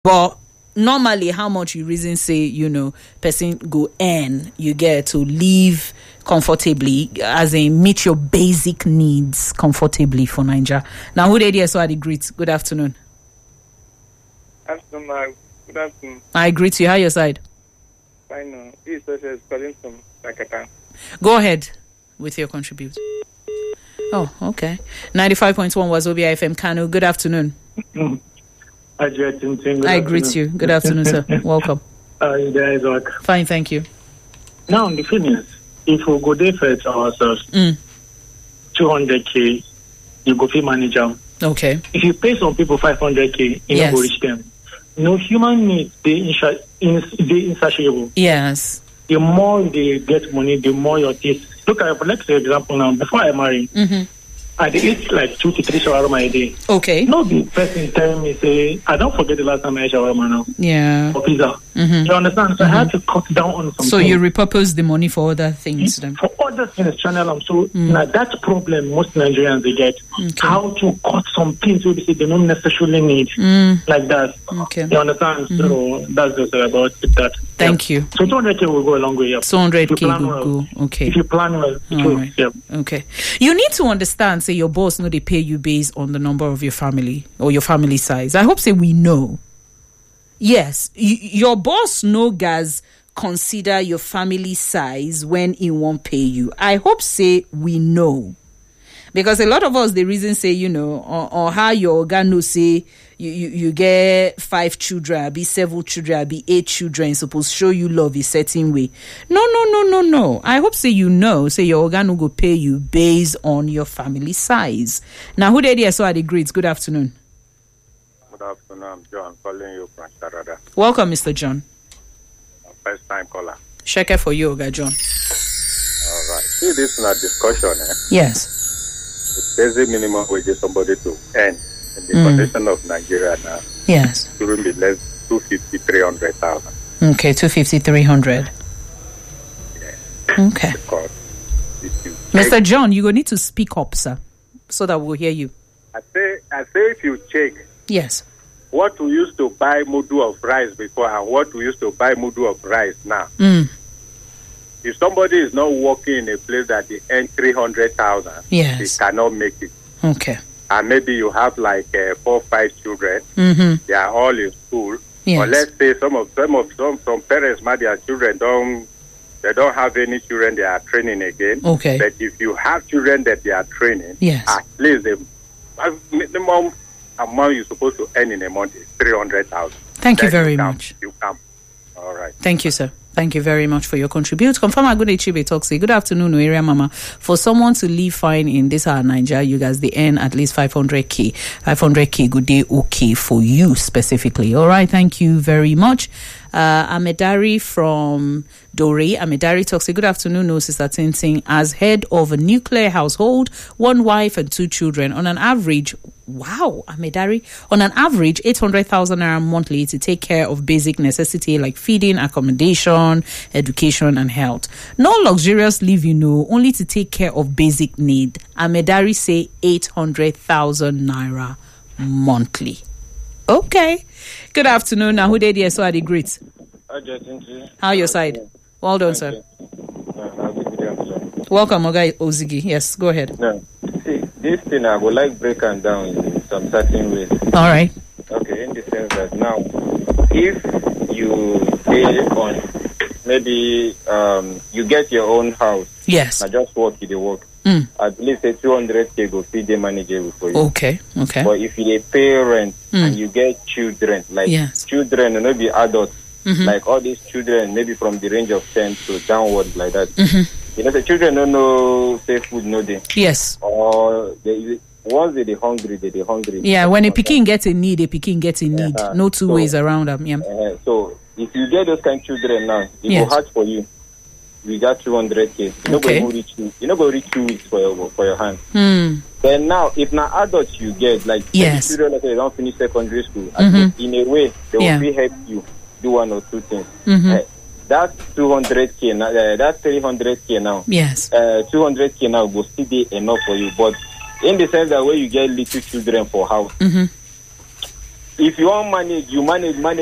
But normally, how much you reason say, person go earn, you get to live comfortably, as in meet your basic needs comfortably for Nigeria. Now, who they there? So I greet. Good afternoon. Good afternoon. I greet you. How your side? Fine. This is calling from Nakata. Go ahead with your contribute. Oh, okay. 95.1 was Obia FM Kano. Good afternoon. I greet you. Good afternoon, sir. Welcome. You guys work. Fine, thank you. Now, the thing is, if we go there first ourselves, 200K, you go fee manage them. Okay. If you pay some people 500K, you don't go reach them. Human needs, they insatiable. Yes. The more they get money, the more your teeth. Look at, let's say, example now, before I marry, I eat like 2 to 3 shawarma a day. Okay. No, the person telling me, say, I don't forget the last time I ate shawarma now. Yeah. Or pizza. You understand? So I had to cut down on something. So you repurpose the money for other things then? For other things, channel them. So now that's problem most Nigerians they get. Okay. How to cut some things we say they don't necessarily need. Like that. Okay. You understand? So that's just about that. Thank you. So 200K will go a long way. Yeah. 200K will go. Okay. If you plan well, it will. Right. Yeah. Okay. You need to understand, say your boss know they pay you based on the number of your family or your family size. I hope say we know. Yes, your boss no guys consider your family size when he won't pay you. I hope say we know. Because a lot of us, the reason say, or how your organ say you get 5 children, be 7 children, be 8 children, supposed show you love a certain way. No. I hope say say your organ will go pay you based on your family size. Now, who there? So I agree. Good afternoon. Good afternoon. I'm John calling you from Sharada. Welcome, Mr. John. First time caller. Check it for you, Oga John. All right. See, this is not discussion. Yes. The basic minimum wage is somebody to earn in the condition of Nigeria now. Yes. It will be less 250, 300,000. Okay, 250, 300. Yes. Okay. Because Mr. John, you will need to speak up, sir, so that we'll hear you. I say if you check. Yes. What we used to buy mudu of rice before and what we used to buy mudu of rice now. If somebody is not working in a place that they earn 300,000, yes, they cannot make it. Okay. And maybe you have like 4 or 5 children. They are all in school. Yes. Or let's say some parents, their children they don't have any children they are training again. Okay. But if you have children that they are training, yes, at least the minimum amount you're supposed to earn in a month is 300,000. Thank you very much. You come. All right. Thank you, sir. Thank you very much for your contribute. Confirm a good Chibe talk. Say good afternoon, area mama. For someone to live fine in this Nigeria, you guys they earn at least 500K. 500K good day okay for you specifically. All right. Thank you very much. Amedari from Dore. Amedari talks. Good afternoon, no sister Tinting. As head of a nuclear household, 1 wife and 2 children, on an average. Wow, Amedari. On an average, 800,000 naira monthly to take care of basic necessity like feeding, accommodation, education, and health. No luxurious live, only to take care of basic need. Amedari say 800,000 naira monthly. Okay. Good afternoon. Now, who did you? So I did great. How your side? Well done, sir. Welcome, Oga Ozigi. Yes, go ahead. No. See, this thing I would like break it down in some certain ways. All right. Okay, in the sense that now, if you stay on, maybe you get your own house. Yes. I just work in the work. At least a 200K go feed the manageable for you. Okay. But if you pay rent and you get children, like children and maybe adults, like all these children, maybe from the range of 10 to downward like that. The children don't know safe food, no day. Yes. Or once they're hungry, they're hungry. Yeah, when a Peking gets a need, a Peking gets a need. No two ways around them. Yeah. So if you get those kind of children now, it will hard for you. We got 200K. You're not going to reach 2 weeks for your hand. Then now, if now adults you get, like children that they don't finish secondary school, in a way, they will help you do 1 or 2 things. That's 200K now. That's 300K now. Yes. 200K now will still be enough for you. But in the sense that when you get little children for house, if you want manage, you manage